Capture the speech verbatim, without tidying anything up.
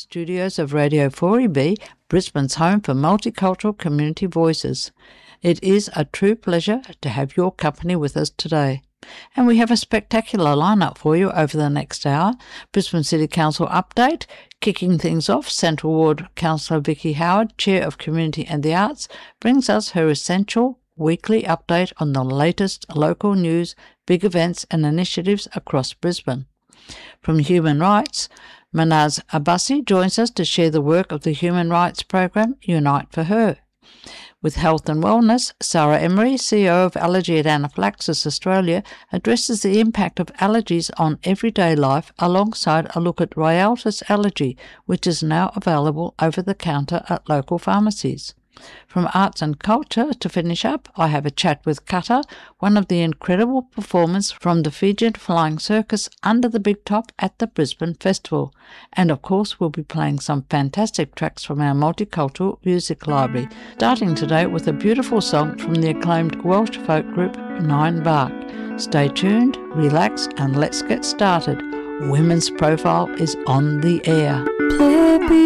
studios of Radio four E B, Brisbane's home for multicultural community voices. It is a true pleasure to have your company with us today. And we have a spectacular lineup for you over the next hour. Brisbane City Council update. Kicking things off, Central Ward Councillor Vicky Howard, Chair of Community and the Arts, brings us her essential weekly update on the latest local news, big events and initiatives across Brisbane. From Human Rights, Manaz Abbasi joins us to share the work of the human rights program Unite for Her. With Health and Wellness, Sarah Emery, C E O of Allergy and Anaphylaxis Australia, addresses the impact of allergies on everyday life alongside a look at Ryaltris Allergy, which is now available over the counter at local pharmacies. From Arts and Culture, to finish up, I have a chat with Kata, one of the incredible performers from the Fijian Flying Circus under the big top at the Brisbane Festival. And of course, we'll be playing some fantastic tracks from our multicultural music library, starting today with a beautiful song from the acclaimed Welsh folk group Nine Bark. Stay tuned, relax, and let's get started. Women's Profile is on the air.